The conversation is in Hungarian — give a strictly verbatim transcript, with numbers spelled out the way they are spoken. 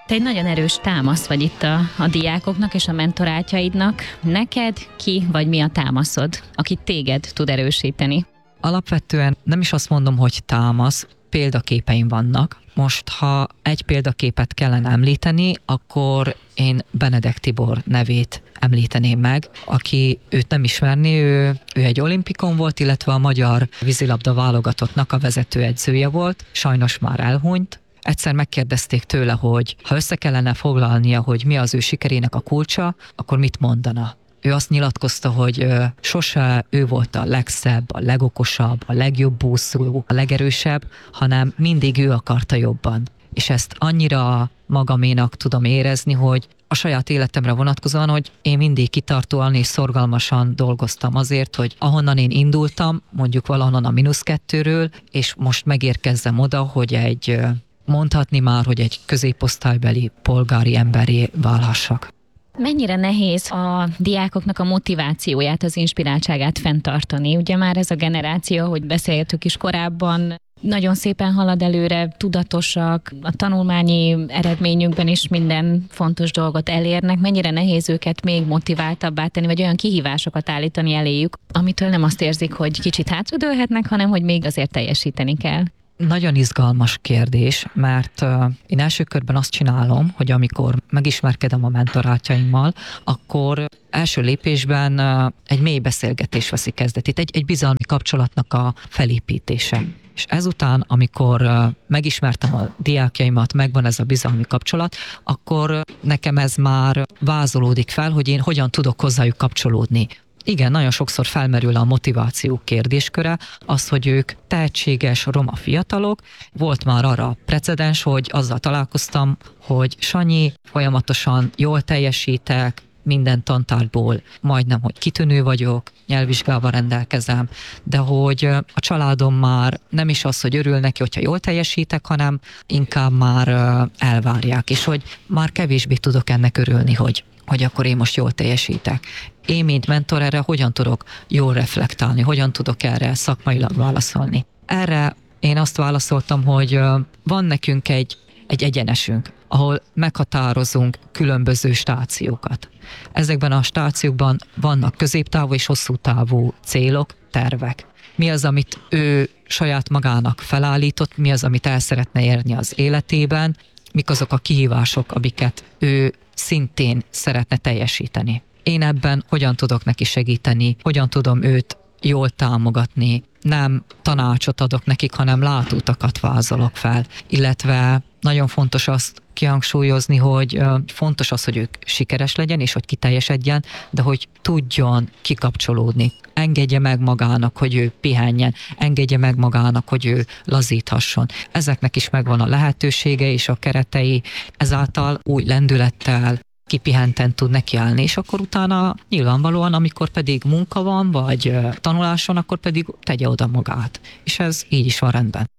Te egy nagyon erős támasz vagy itt a, a diákoknak és a mentorátjaidnak. Neked ki vagy mi a támaszod, aki téged tud erősíteni? Alapvetően nem is azt mondom, hogy támasz, példaképeim vannak. Most, ha egy példaképet kellene említeni, akkor én Benedek Tibor nevét említeném meg, aki őt nem ismerni, ő, ő egy olimpikon volt, illetve a magyar vízilabda válogatottnak a vezetőedzője volt, sajnos már elhunyt. Egyszer megkérdezték tőle, hogy ha össze kellene foglalnia, hogy mi az ő sikerének a kulcsa, akkor mit mondana? Ő azt nyilatkozta, hogy sose ő volt a legszebb, a legokosabb, a legjobb úszó, a legerősebb, hanem mindig ő akarta jobban. És ezt annyira magaménak tudom érezni, hogy a saját életemre vonatkozóan, hogy én mindig kitartóan és szorgalmasan dolgoztam azért, hogy ahonnan én indultam, mondjuk valahonnan a mínusz kettőről, és most megérkezzem oda, hogy egy, mondhatni már, hogy egy középosztálybeli polgári emberré válhassak. Mennyire nehéz a diákoknak a motivációját, az inspiráltságát fenntartani? Ugye már ez a generáció, hogy beszéltük is korábban, nagyon szépen halad előre, tudatosak, a tanulmányi eredményükben is minden fontos dolgot elérnek. Mennyire nehéz őket még motiváltabbá tenni, vagy olyan kihívásokat állítani eléjük, amitől nem azt érzik, hogy kicsit hátradőlhetnek, hanem hogy még azért teljesíteni kell? Nagyon izgalmas kérdés, mert uh, én első körben azt csinálom, hogy amikor megismerkedem a mentorátjaimmal, akkor első lépésben uh, egy mély beszélgetés veszi kezdetét, egy, egy bizalmi kapcsolatnak a felépítése. És ezután, amikor uh, megismertem a diákjaimat, megvan ez a bizalmi kapcsolat, akkor uh, nekem ez már vázolódik fel, hogy én hogyan tudok hozzájuk kapcsolódni. Igen, nagyon sokszor felmerül a motiváció kérdésköre, az, hogy ők tehetséges roma fiatalok. Volt már arra precedens, hogy azzal találkoztam, hogy Sanyi, folyamatosan jól teljesítek, minden tantárgyból majdnem, hogy kitűnő vagyok, nyelvvizsgával rendelkezem, de hogy a családom már nem is az, hogy örül neki, hogyha jól teljesítek, hanem inkább már elvárják, és hogy már kevésbé tudok ennek örülni, hogy hogy akkor én most jól teljesítek. Én, mint mentor, erre hogyan tudok jól reflektálni, hogyan tudok erre szakmailag válaszolni. Erre én azt válaszoltam, hogy van nekünk egy, egy egyenesünk, ahol meghatározunk különböző stációkat. Ezekben a stációkban vannak középtávú és hosszú távú célok, tervek. Mi az, amit ő saját magának felállított, mi az, amit el szeretne érni az életében, mik azok a kihívások, amiket ő szintén szeretne teljesíteni. Én ebben hogyan tudok neki segíteni, hogyan tudom őt jól támogatni, nem tanácsot adok nekik, hanem látóutakat vázolok fel, illetve nagyon fontos azt kihangsúlyozni, hogy fontos az, hogy ők sikeres legyen, és hogy kiteljesedjen, de hogy tudjon kikapcsolódni. Engedje meg magának, hogy ő pihenjen, engedje meg magának, hogy ő lazíthasson. Ezeknek is megvan a lehetősége és a keretei, ezáltal új lendülettel, kipihenten tud nekiállni, és akkor utána nyilvánvalóan, amikor pedig munka van, vagy tanulás van, akkor pedig tegye oda magát. És ez így is van rendben.